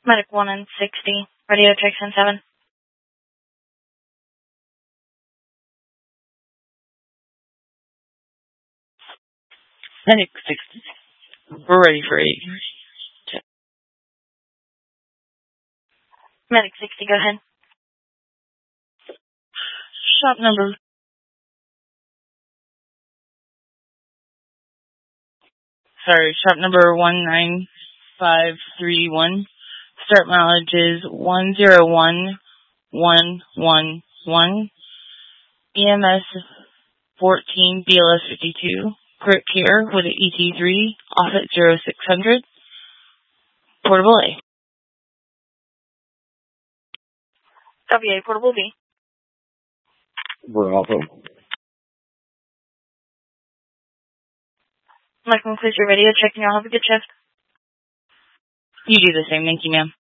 Medic 1 and 60. Radio check 10-7. Medic 60. We're ready for 8. Check. Medic 60, go ahead. Shop number. Shop number 19531. Start mileage is 101111. EMS 14, BLS 52. Quick care with an ET3, off at 0600. Portable A. WA Portable B. Bravo. That concludes your radio check, and y'all have a good shift. You do the same. Thank you, ma'am.